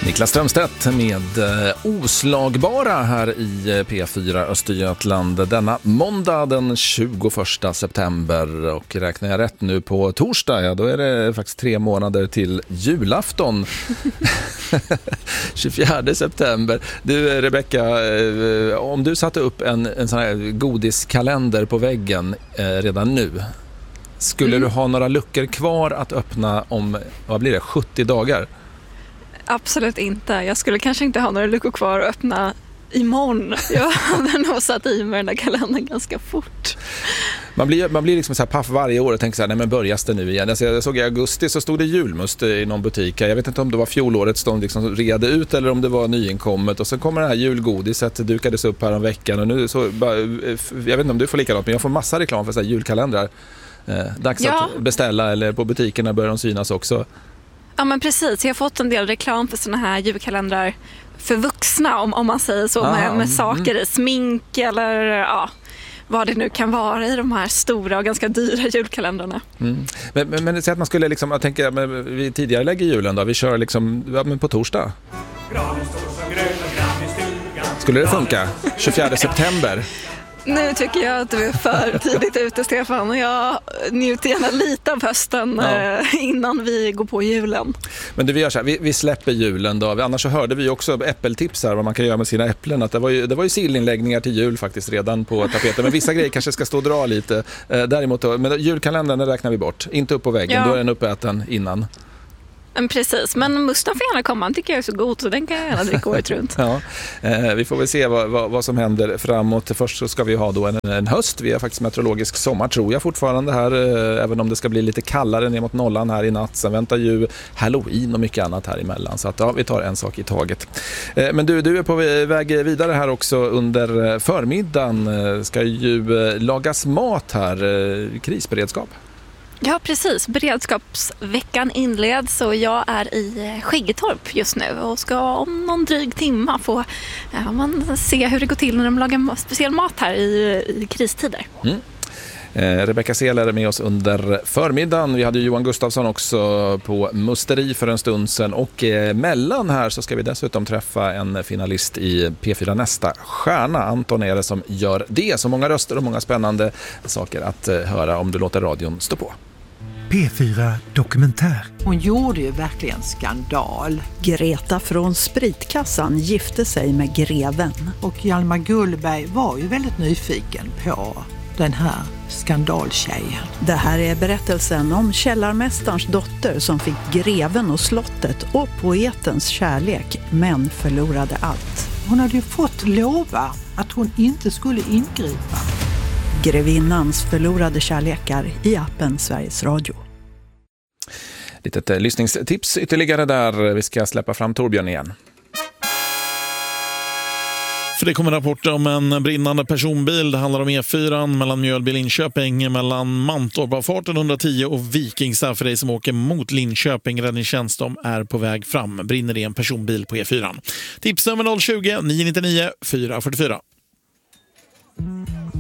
Niklas Strömstedt med Oslagbara här i P4 Östergötland denna måndag den 21 september. Och räknar jag rätt nu på torsdag, ja, då är det faktiskt 3 månader till julafton. 24 september. Du Rebecka, om du satte upp en sån här godiskalender på väggen redan nu, skulle du ha några luckor kvar att öppna om, vad blir det, 70 dagar? Absolut inte. Jag skulle kanske inte ha några luckor kvar att öppna imorgon. Jag hade nog satt i med den där kalendern ganska fort. Man blir liksom så här paff varje år och tänker så här, nej men börjas det nu igen? Alltså jag såg i augusti så stod det julmust i någon butik. Jag vet inte om det var fjolåret som liksom redde ut eller om det var nyinkommet. Och sen kommer det här julgodiset, dukades upp här om veckan. Och nu så, jag vet inte om du får likadant, men jag får massa reklam för så här julkalendrar. Dags att beställa, eller på butikerna börjar de synas också. Ja men precis, jag har fått en del reklam för såna här julkalendrar för vuxna om man säger så, med saker i smink eller vad det nu kan vara i de här stora och ganska dyra julkalendrarna. Men så att man skulle liksom, jag tänker, vi tidigare lägger julen då, vi kör liksom men på torsdag. Skulle det funka? 24 september. Nu tycker jag att du är för tidigt ute, Stefan, och jag njuter gärna lite av hösten innan vi går på julen. Men vi gör så här, vi släpper julen då. Annars så hörde vi också äppeltips här, vad man kan göra med sina äpplen. Att det var ju sillinläggningar till jul faktiskt redan på tapeten. Men vissa grejer kanske ska stå och dra lite. Däremot då, men julkalendern räknar vi bort. Inte upp på väggen, då är den uppäten innan. Precis, men musten får gärna komma. Den tycker jag är så god, så den kan jag gärna dricka året runt. Vi får väl se vad som händer framåt. Först så ska vi ha då en höst. Vi har faktiskt meteorologisk sommar, tror jag fortfarande här. Även om det ska bli lite kallare ner mot nollan här i natt. Sen väntar ju Halloween och mycket annat här emellan. Så att, vi tar en sak i taget. Men du är på väg vidare här också under förmiddagen. Ska ju lagas mat här. Krisberedskap. Ja, precis. Beredskapsveckan inleds och jag är i Skäggetorp just nu och ska om någon dryg timma få se hur det går till när de lagar speciell mat här i kristider. Rebecka Seler är med oss under förmiddagen. Vi hade Johan Gustafsson också på Musteri för en stund sedan, och mellan här så ska vi dessutom träffa en finalist i P4 Nästa stjärna. Anton är det som gör det. Så många röster och många spännande saker att höra om du låter radion stå på. P4 Dokumentär. Hon gjorde ju verkligen skandal. Greta från Spritkassan gifte sig med greven. Och Hjalmar Gullberg var ju väldigt nyfiken på den här skandaltjejen. Det här är berättelsen om källarmästarens dotter som fick greven och slottet och poetens kärlek, men förlorade allt. Hon hade ju fått lova att hon inte skulle ingripa. Grevinnans förlorade kärlekar i appen Sveriges Radio. Litet lyssningstips ytterligare där. Vi ska släppa fram Torbjörn igen. För det kommer rapporter om en brinnande personbil. Det handlar om E4 mellan Mjölby och Linköping, mellan Mantorpavfarten 110 och Vikingstad för dig som åker mot Linköping. Räddningstjänst, de är på väg fram. Brinner det en personbil på E4. Tipsnummer 020 999 444.